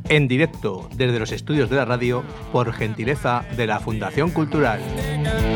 En directo desde los estudios de la radio, por gentileza de la Fundación Cultural.